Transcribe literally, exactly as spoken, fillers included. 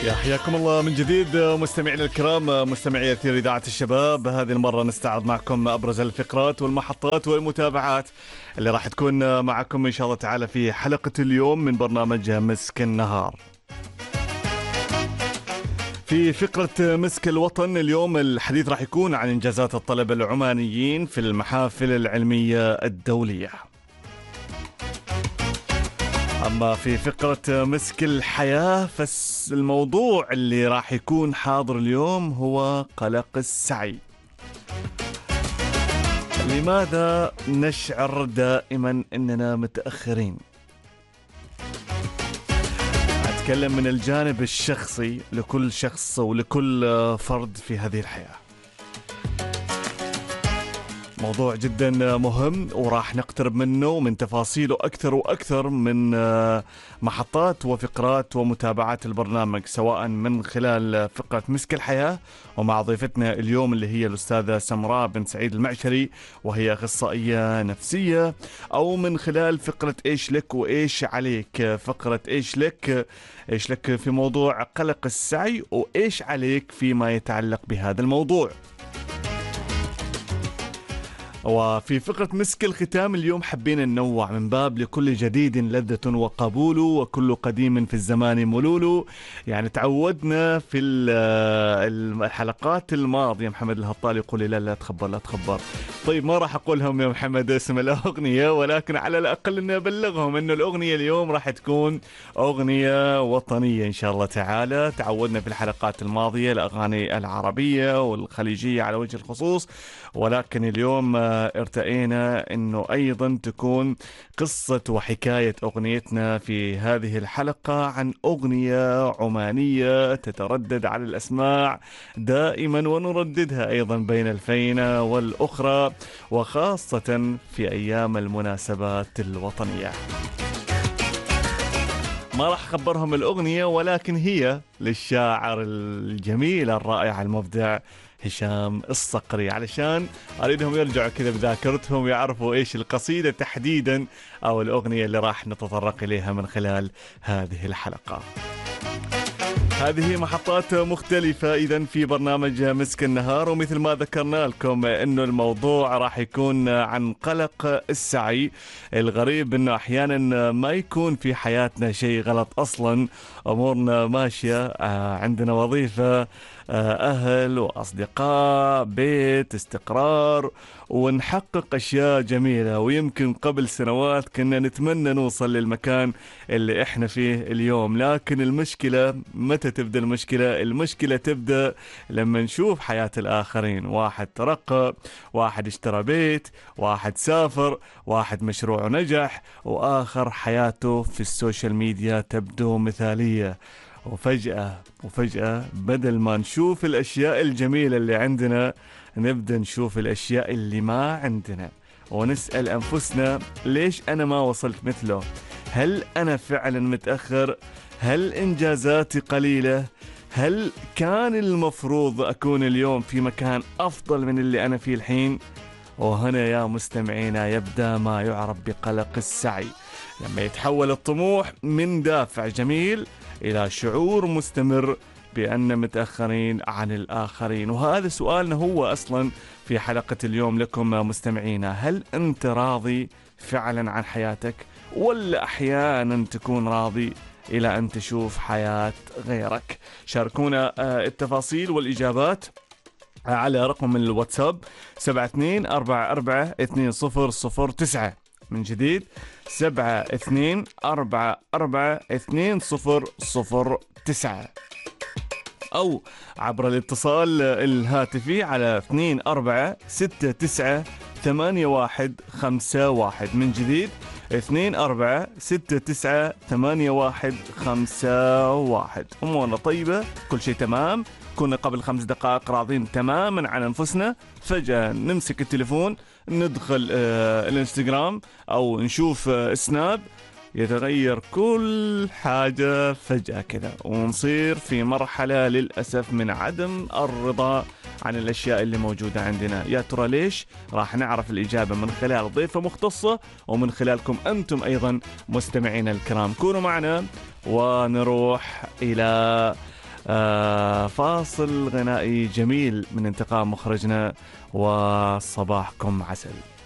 يا حياكم الله من جديد مستمعينا الكرام، مستمعي أثير إذاعة الشباب. هذه المرة نستعرض معكم أبرز الفقرات والمحطات والمتابعات اللي راح تكون معكم إن شاء الله تعالى في حلقة اليوم من برنامج مسك النهار. في فقرة مسك الوطن اليوم الحديث راح يكون عن إنجازات الطلبة العمانيين في المحافل العلمية الدولية. أما في فقرة مسك الحياة فالموضوع اللي راح يكون حاضر اليوم هو قلق السعي. لماذا نشعر دائما أننا متأخرين؟ أتكلم من الجانب الشخصي لكل شخص ولكل فرد في هذه الحياة. موضوع جدا مهم وراح نقترب منه ومن تفاصيله أكثر وأكثر من محطات وفقرات ومتابعات البرنامج، سواء من خلال فقرة مسك الحياة ومع ضيفتنا اليوم اللي هي الأستاذة سمراء بن سعيد المعشري وهي أخصائية نفسية، أو من خلال فقرة إيش لك وإيش عليك. فقرة إيش لك إيش لك في موضوع قلق السعي، وإيش عليك فيما يتعلق بهذا الموضوع. وفي فقرة مسك الختام اليوم حبينا ننوع من باب لكل جديد لذة وقبول وكل قديم في الزمان ملول. يعني تعودنا في الحلقات الماضية محمد الهطال يقول لي لا لا تخبر لا تخبر. طيب ما راح أقولهم يا محمد اسم الأغنية، ولكن على الأقل أن أبلغهم أنه الأغنية اليوم راح تكون أغنية وطنية إن شاء الله تعالى. تعودنا في الحلقات الماضية الأغاني العربية والخليجية على وجه الخصوص، ولكن اليوم ارتئينا أنه أيضا تكون قصة وحكاية أغنيتنا في هذه الحلقة عن أغنية عمانية تتردد على الأسماع دائما ونرددها أيضا بين الفينة والأخرى، وخاصة في أيام المناسبات الوطنية. ما راح أخبرهم الأغنية، ولكن هي للشاعر الجميل الرائع المبدع هشام الصقري، علشان أريدهم يرجعوا كذا بذاكرتهم ويعرفوا إيش القصيدة تحديدا أو الأغنية اللي راح نتطرق إليها من خلال هذه الحلقة. هذه محطات مختلفة إذن في برنامج مسك النهار، ومثل ما ذكرنا لكم أنه الموضوع راح يكون عن قلق السعي. الغريب أنه أحيانا ما يكون في حياتنا شيء غلط أصلا، أمورنا ماشية، عندنا وظيفة، أهل وأصدقاء، بيت، استقرار، ونحقق أشياء جميلة. ويمكن قبل سنوات كنا نتمنى نوصل للمكان اللي إحنا فيه اليوم، لكن المشكلة متى تبدأ المشكلة؟ المشكلة تبدأ لما نشوف حياة الآخرين. واحد ترقى، واحد اشترى بيت، واحد سافر، واحد مشروعه نجح، وآخر حياته في السوشيال ميديا تبدو مثالية. وفجأة وفجأة بدل ما نشوف الأشياء الجميلة اللي عندنا نبدأ نشوف الأشياء اللي ما عندنا، ونسأل أنفسنا ليش أنا ما وصلت مثله؟ هل أنا فعلا متأخر؟ هل إنجازاتي قليلة؟ هل كان المفروض أكون اليوم في مكان أفضل من اللي أنا فيه الحين؟ وهنا يا مستمعينا يبدأ ما يعرف بقلق السعي، لما يتحول الطموح من دافع جميل إلى شعور مستمر بأن متأخرين عن الآخرين. وهذا سؤالنا هو أصلا في حلقة اليوم لكم مستمعينا. هل أنت راضي فعلا عن حياتك، ولا أحيانا تكون راضي إلى أن تشوف حياة غيرك؟ شاركونا التفاصيل والإجابات على رقم الواتساب سبعة اثنين أربعة أربعة اثنين صفر صفر تسعة. من جديد سبعة اثنين أربعة أربعة اثنين صفر صفر تسعة، أو عبر الاتصال الهاتفي على اثنين أربعة ستة تسعة ثمانية واحد خمسة واحد. من جديد اثنين أربعة ستة تسعة ثمانية واحد خمسة واحد. أمورنا طيبة، كل شيء تمام، كنا قبل خمس دقائق راضين تماما عن أنفسنا، فجأة نمسك التليفون ندخل آه الانستغرام أو نشوف آه سناب، يتغير كل حاجة فجأة كذا، ونصير في مرحلة للأسف من عدم الرضا عن الأشياء اللي موجودة عندنا. يا ترى ليش؟ راح نعرف الإجابة من خلال ضيفة مختصة ومن خلالكم أنتم أيضا مستمعين الكرام. كونوا معنا ونروح إلى آه فاصل غنائي جميل من انتقام مخرجنا، وصباحكم عسل.